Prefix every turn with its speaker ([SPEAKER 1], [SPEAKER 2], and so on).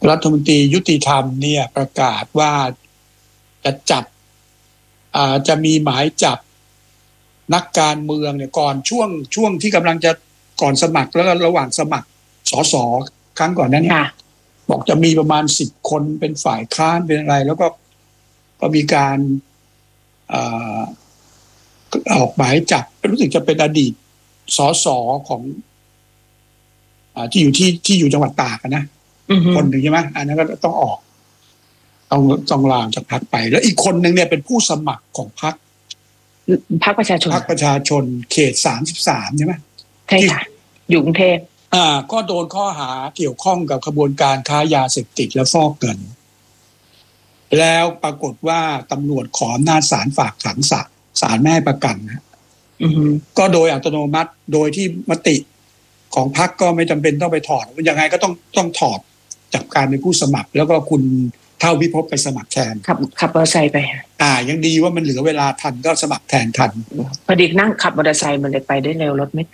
[SPEAKER 1] รัฐมนตรียุติธรรมเนี่ยประกาศว่าจะจับจะมีหมายจับนักการเมืองเนี่ยก่อนช่วงที่กำลังจะก่อนสมัครแล้วก็ระหว่างสมัครสสครั้งก่อนนั้นเนี่ยบอกจะมีประมาณ10 คนเป็นฝ่ายค้านเป็นอะไร แล้วก็มีการออกหมายจับรู้สึกจะเป็นอดีตสสของที่อยู่จังหวัดตากนะคนหนึ่งใช่ไหมอันนั้นก็ต้องออกต้องลาจากพรรคไป แล้วอีกคนหนึ่งเนี่ยเป็นผู้สมัครของพรรค
[SPEAKER 2] ประชาชน
[SPEAKER 1] เขต33ใช่ไหม
[SPEAKER 2] ใช่ค่ะอยู่กรุงเทพ
[SPEAKER 1] ก็โดนข้อหาเกี่ยวข้องกับขบวนการค้ายาเสพติดและฟอกเงินแล้วปรากฏว่าตำรวจขออำนาจศาลฝากขังศาลไม่ให้ประกันนะก็โดยอัตโนมัติโดยที่มติของพรรคก็ไม่จำเป็นต้องไปถอดยังไงก็ต้องถอดจากการเป็นผู้สมัครแล้วก็คุณเท่าวิภพไปสมัครแทน
[SPEAKER 2] ขับมอเตอร์ไซค์ไป
[SPEAKER 1] ยังดีว่ามันเหลือเวลาทันก็สมัครแทนทัน
[SPEAKER 2] พอดีนั่งขับมอเตอร์ไซค์มันเลยไปได้เร็วรถไม่